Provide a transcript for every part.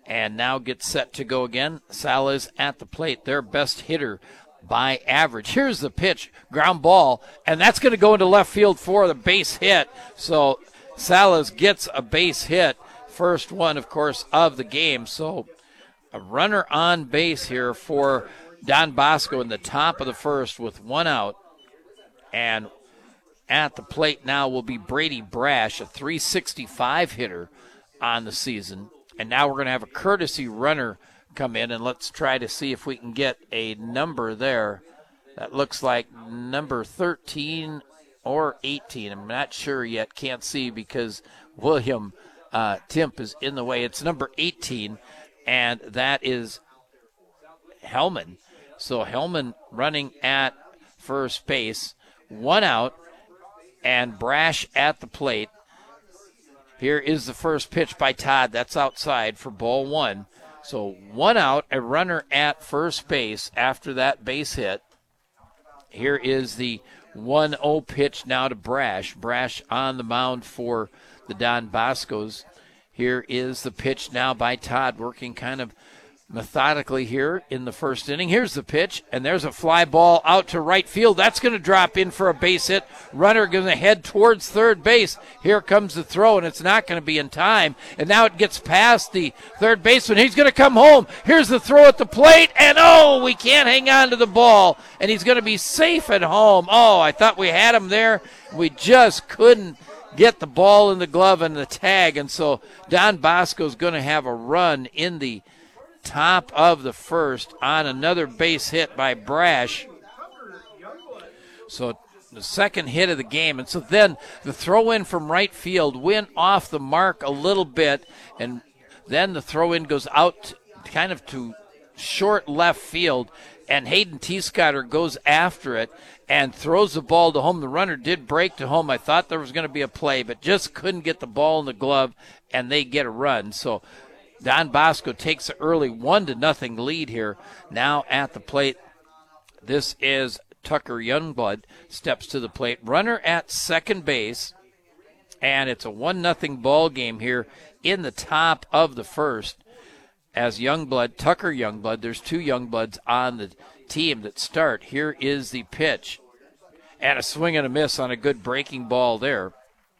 and now gets set to go again. Salas at the plate, their best hitter by average. Here's the pitch, ground ball, and that's going to go into left field for the base hit. So Salas gets a base hit, first one, of course, of the game. So a runner on base here for Don Bosco in the top of the first with one out. And at the plate now will be Brady Brash, a .365 hitter on the season. And now we're going to have a courtesy runner come in, and let's try to see if we can get a number there. That looks like number 13 or 18. I'm not sure yet. Can't see because William Timp is in the way. It's number 18, and that is Hellman. So Hellman running at first base. One out, and Brash at the plate. Here is the first pitch by Todd. That's outside for ball one. So one out, a runner at first base after that base hit. Here is the 1-0 pitch now to Brash. Brash on the mound for the Don Boscos. Here is the pitch now by Todd, working kind of methodically here in the first inning. Here's the pitch, and there's a fly ball out to right field. That's going to drop in for a base hit. Runner going to head towards third base. Here comes the throw, and it's not going to be in time. And now it gets past the third baseman. He's going to come home. Here's the throw at the plate, and we can't hang on to the ball, and he's going to be safe at home. I thought we had him there. We just couldn't get the ball in the glove and the tag, and so Don Bosco's going to have a run in the top of the first on another base hit by Brash. So the second hit of the game. And so then the throw in from right field went off the mark a little bit, and then the throw in goes out kind of to short left field, and Hayden Teescotter goes after it and throws the ball to home. The runner did break to home. I thought there was going to be a play, but just couldn't get the ball in the glove, and they get a run. So Don Bosco takes an early 1-0 lead here. Now at the plate, this is Tucker Youngblood, steps to the plate. Runner at second base, and it's a 1-0 ball game here in the top of the first as Tucker Youngblood, there's two Youngbloods on the team that start. Here is the pitch, and a swing and a miss on a good breaking ball there.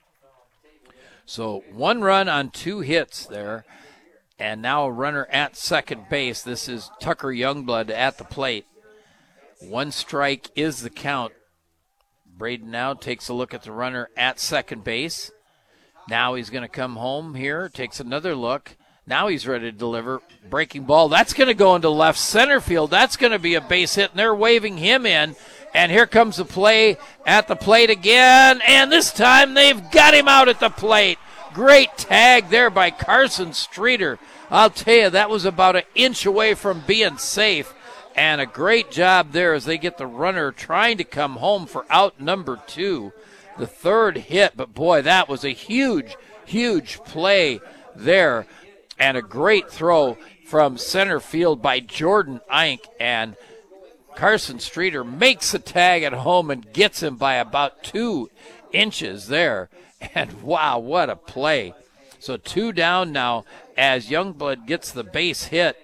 So one run on two hits there. And now a runner at second base. This is Tucker Youngblood at the plate. One strike is the count. Braden now takes a look at the runner at second base. Now he's going to come home here, takes another look. Now he's ready to deliver. Breaking ball. That's going to go into left center field. That's going to be a base hit, and they're waving him in. And here comes the play at the plate again. And this time they've got him out at the plate. Great tag there by Carson Streeter. I'll tell you, that was about an inch away from being safe. And a great job there as they get the runner trying to come home for out number 2. The third hit, but boy, that was a huge, huge play there. And a great throw from center field by Jordan Eink. And Carson Streeter makes the tag at home and gets him by about 2 inches there. And wow, what a play. So 2 down now as Youngblood gets the base hit.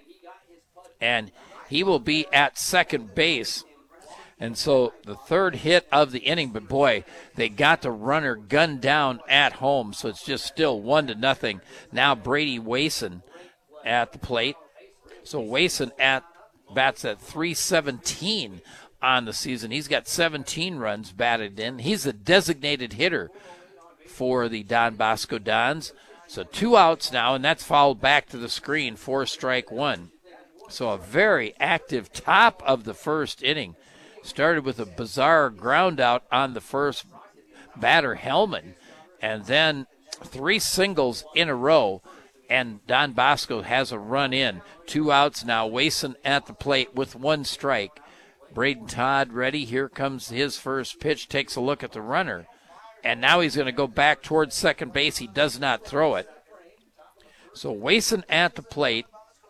And he will be at second base. And so the third hit of the inning, but boy, they got the runner gunned down at home. So it's just still 1-0. Now Brady Wason at the plate. So Wason bats at .317 on the season. He's got 17 runs batted in. He's a designated hitter for the Don Bosco Dons. So 2 outs now, and that's fouled back to the screen for strike 1. So a very active top of the first inning. Started with a bizarre ground out on the first batter, Hellman, and then 3 singles in a row, and Don Bosco has a run in. 2 outs now. Wason at the plate with 1 strike. Braden Todd ready. Here comes his first pitch. Takes a look at the runner, and now he's going to go back towards second base. He does not throw it. So Wason at the plate.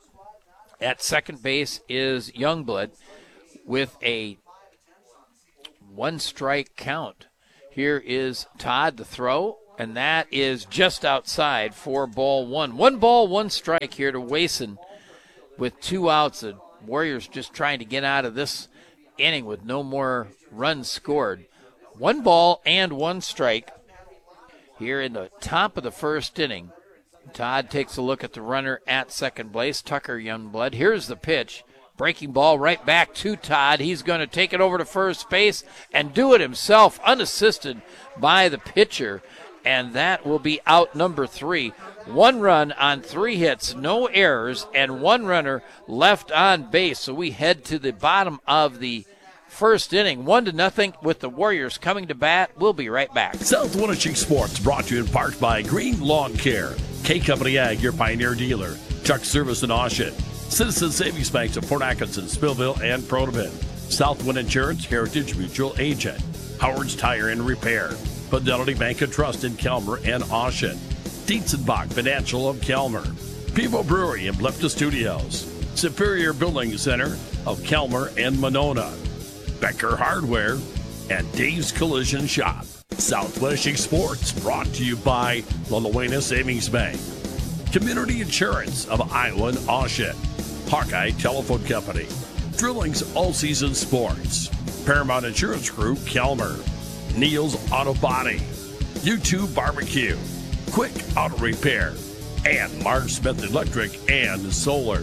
At second base is Youngblood with a 1 strike count. Here is Todd, the throw, and that is just outside for ball one. 1 ball, 1 strike here to Wason with 2 outs. The Warriors just trying to get out of this inning with no more runs scored. 1 ball and 1 strike here in the top of the first inning. Todd takes a look at the runner at second base, Tucker Youngblood. Here's the pitch. Breaking ball right back to Todd. He's going to take it over to first base and do it himself, unassisted by the pitcher. And that will be out number 3. 1 run on 3 hits, no errors, and 1 runner left on base. So we head to the bottom of the first inning, 1-0 with the Warriors coming to bat. We'll be right back. South Winnipeg Sports brought to you in part by Green Lawn Care, K Company Ag, your Pioneer dealer, Chuck Service in Oshet, Citizen Savings Banks of Port Atkinson, Spillville, and Protivin, Southwind Insurance, Heritage Mutual Agent, Howard's Tire and Repair, Fidelity Bank and Trust in Kelmer and Oshet, Dietzenbach Financial of Kelmer, Pivo Brewery and Blefta Studios, Superior Building Center of Kelmer and Monona, Becker Hardware, and Dave's Collision Shop. South Winnipeg Sports brought to you by La Luena Savings Bank, Community Insurance of Iowa and Oshet, Hawkeye Telephone Company, Drilling's All Season Sports, Paramount Insurance Group, Kelmer, Neil's Auto Body, U2 Barbecue, Quick Auto Repair, and Mark Smith Electric and Solar.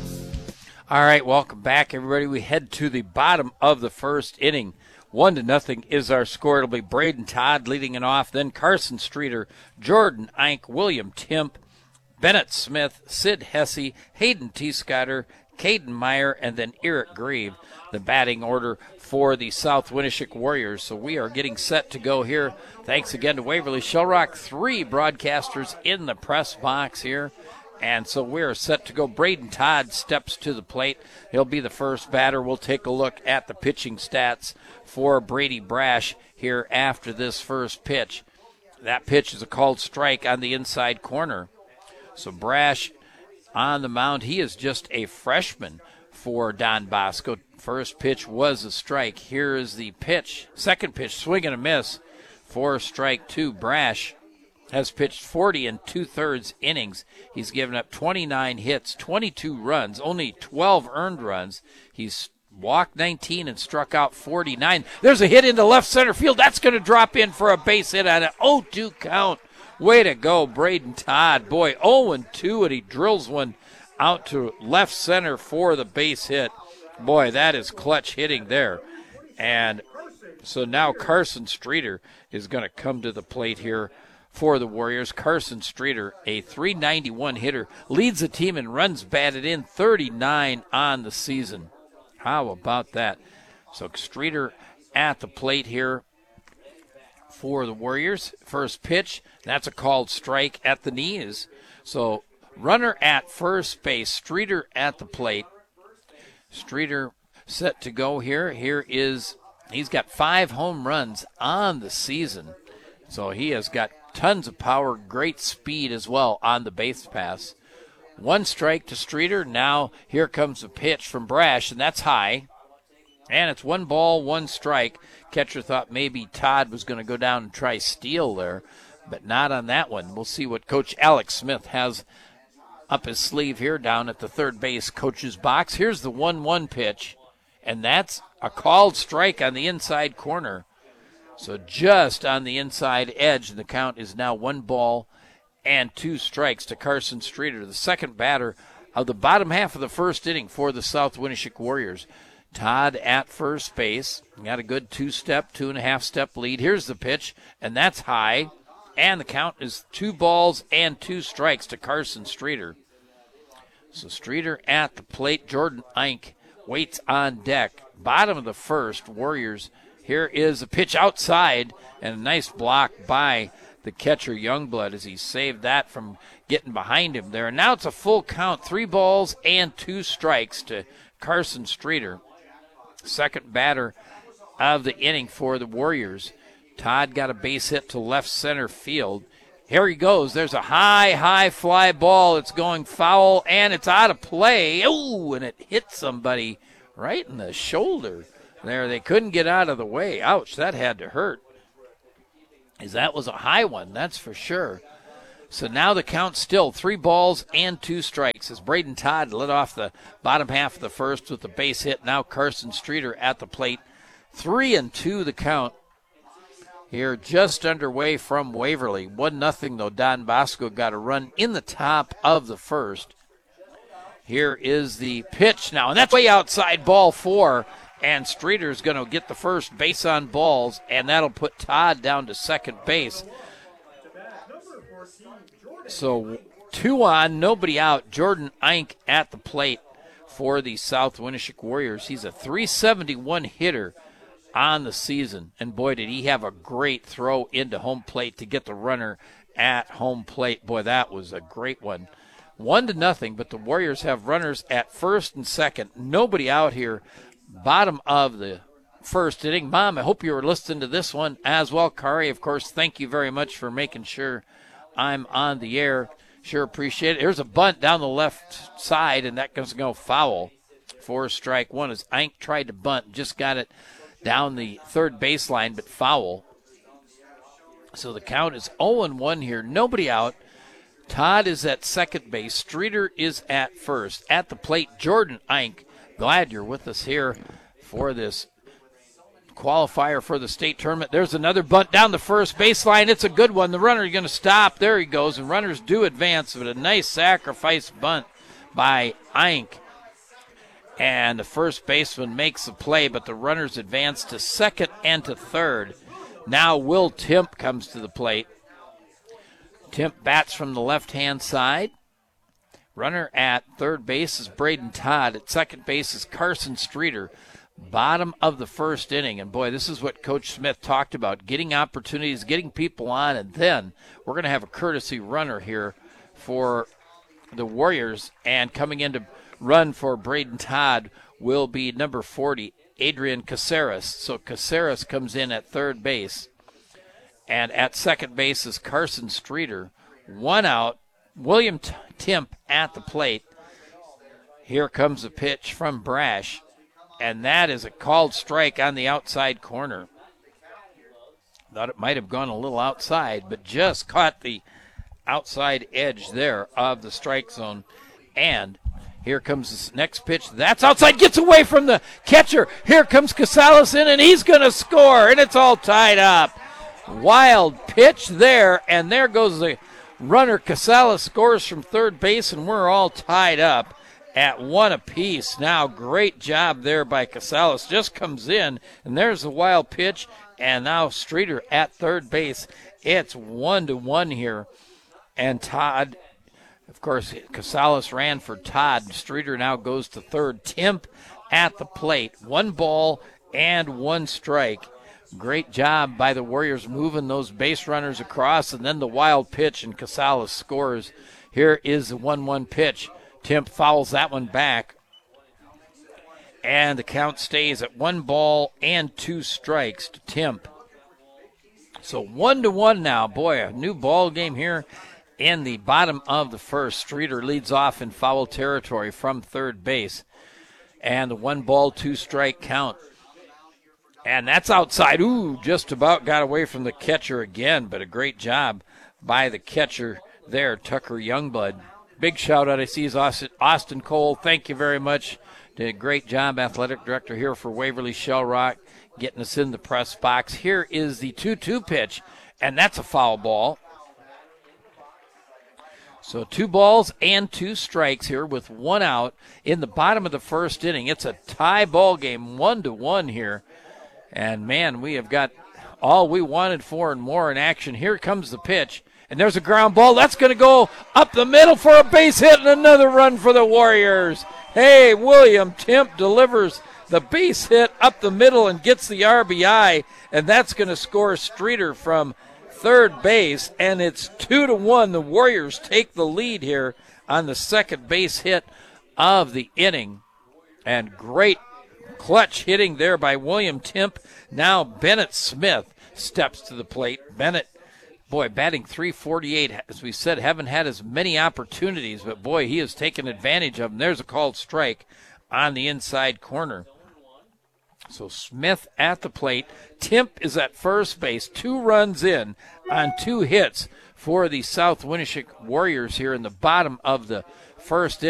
All right, welcome back, everybody. We head to the bottom of the first inning. 1-0 is our score. It'll be Braden Todd leading it off, then Carson Streeter, Jordan Eink, William Timp, Bennett Smith, Sid Hesse, Hayden T. Scotter, Caden Meyer, and then Eric Grieve, the batting order for the South Winnipeg Warriors. So we are getting set to go here. Thanks again to Waverly Shellrock, 3 broadcasters in the press box here. And so we're set to go. Braden Todd steps to the plate. He'll be the first batter. We'll take a look at the pitching stats for Brady Brash here after this first pitch. That pitch is a called strike on the inside corner. So Brash on the mound. He is just a freshman for Don Bosco. First pitch was a strike. Here is the pitch. Second pitch, swing and a miss for strike 2. Brash has pitched 40 2/3 innings. He's given up 29 hits, 22 runs, only 12 earned runs. He's walked 19 and struck out 49. There's a hit into left center field. That's going to drop in for a base hit on an 0-2 count. Way to go, Braden Todd. Boy, 0-2, and he drills one out to left center for the base hit. Boy, that is clutch hitting there. And so now Carson Streeter is going to come to the plate here for the Warriors. Carson Streeter, a .391 hitter, leads the team in runs batted in, 39 on the season. How about that? So Streeter at the plate here for the Warriors. First pitch, that's a called strike at the knees. So runner at first base, Streeter at the plate. Streeter set to go here. He's got 5 home runs on the season. So he has got tons of power, great speed as well on the base pass. 1 strike to Streeter. Now here comes the pitch from Brash, and that's high. And it's 1 ball, 1 strike. Catcher thought maybe Todd was going to go down and try steal there, but not on that one. We'll see what Coach Alex Smith has up his sleeve here down at the third base coach's box. Here's the 1-1 pitch, and that's a called strike on the inside corner. So just on the inside edge, the count is now 1 ball and 2 strikes to Carson Streeter, the second batter of the bottom half of the first inning for the South Winnipeg Warriors. Todd at first base. Got a good 2.5-step lead. Here's the pitch, and that's high. And the count is 2 balls and 2 strikes to Carson Streeter. So Streeter at the plate. Jordan Eink waits on deck. Bottom of the first, Warriors. Here is a pitch outside, and a nice block by the catcher Youngblood as he saved that from getting behind him there. And now it's a full count, 3 balls and 2 strikes to Carson Streeter, second batter of the inning for the Warriors. Todd got a base hit to left center field. Here he goes. There's a high fly ball. It's going foul, and it's out of play. Oh, and it hit somebody right in the shoulder there. They couldn't get out of the way. Ouch, that had to hurt. That was a high one, that's for sure. So now the count's still 3 balls and 2 strikes as Braden Todd led off the bottom half of the first with the base hit. Now Carson Streeter at the plate. 3-2 the count here, just underway from Waverly. 1-0 though. Don Bosco got a run in the top of the first. Here is the pitch now, and that's way outside, ball 4. And Streeter's going to get the first base on balls, and that'll put Todd down to second base. So 2 on, nobody out. Jordan Eink at the plate for the South Winneshiek Warriors. He's a .371 hitter on the season. And boy, did he have a great throw into home plate to get the runner at home plate. Boy, that was a great one. 1-0, but the Warriors have runners at first and second. Nobody out here. Bottom of the first inning. Mom, I hope you were listening to this one as well. Kari, of course, thank you very much for making sure I'm on the air. Sure appreciate it. Here's a bunt down the left side, and that goes go foul for strike 1 as Eink tried to bunt. Just got it down the third baseline, but foul. So the count is 0-1 here. Nobody out. Todd is at second base. Streeter is at first. At the plate, Jordan Eink. Glad you're with us here for this qualifier for the state tournament. There's another bunt down the first baseline. It's a good one. The runner is going to stop. There he goes, and runners do advance, but a nice sacrifice bunt by Eink. And the first baseman makes the play, but the runners advance to second and to third. Now Will Timp comes to the plate. Timp bats from the left-hand side. Runner at third base is Braden Todd. At second base is Carson Streeter. Bottom of the first inning. And, boy, this is what Coach Smith talked about, getting opportunities, getting people on, and then we're going to have a courtesy runner here for the Warriors. And coming in to run for Braden Todd will be number 40, Adrian Caceres. So Caceres comes in at third base. And at second base is Carson Streeter. 1 out. William Timp at the plate. Here comes a pitch from Brash, and that is a called strike on the outside corner. Thought it might have gone a little outside, but just caught the outside edge there of the strike zone. And here comes this next pitch. That's outside, gets away from the catcher. Here comes Casales in, and he's going to score, and it's all tied up. Wild pitch there, and there goes the runner. Casales scores from third base, and we're all tied up at 1 apiece. Now, great job there by Casales. Just comes in, and there's the wild pitch, and now Streeter at third base. It's 1-1 here. And Todd, of course, Casales ran for Todd. Streeter now goes to third. Timp at the plate. 1 ball and 1 strike. Great job by the Warriors moving those base runners across, and then the wild pitch, and Casales scores. Here is the 1-1 pitch. Timp fouls that one back, and the count stays at 1 ball and 2 strikes to Timp. So 1-1 now. Boy, a new ball game here in the bottom of the first. Streeter leads off in foul territory from third base, and the 1 ball, 2 strike count. And that's outside. Ooh, just about got away from the catcher again, but a great job by the catcher there, Tucker Youngblood. Big shout out, I see, is Austin Cole. Thank you very much. Did a great job, athletic director here for Waverly Shell Rock, getting us in the press box. Here is the 2-2 pitch, and that's a foul ball. So 2 balls and 2 strikes here with 1 out in the bottom of the first inning. It's a tie ball game, 1-1 here. And, man, we have got all we wanted for and more in action. Here comes the pitch, and there's a ground ball. That's going to go up the middle for a base hit and another run for the Warriors. Hey, William Timp delivers the base hit up the middle and gets the RBI, and that's going to score Streeter from third base, and it's 2-1. The Warriors take the lead here on the second base hit of the inning, and great clutch hitting there by William Timp. Now Bennett Smith steps to the plate. Bennett, boy, batting .348. As we said, haven't had as many opportunities, but, boy, he has taken advantage of them. There's a called strike on the inside corner. So Smith at the plate. Timp is at first base. 2 runs in on 2 hits for the South Winneshiek Warriors here in the bottom of the first inning.